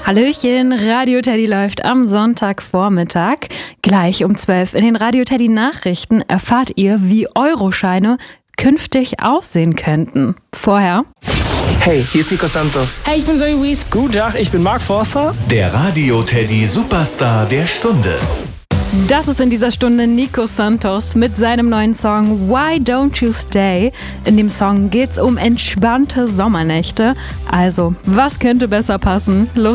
Hallöchen, Radio Teddy läuft am Sonntagvormittag. Gleich um 12 in den Radio Teddy Nachrichten erfahrt ihr, wie Euroscheine künftig aussehen könnten. Vorher... Hey, hier ist Nico Santos. Hey, ich bin Zoe Wies. Guten Tag, ich bin Mark Forster. Der Radio Teddy Superstar der Stunde. Das ist in dieser Stunde Nico Santos mit seinem neuen Song Why Don't You Stay? In dem Song geht's um entspannte Sommernächte. Also, was könnte besser passen? Los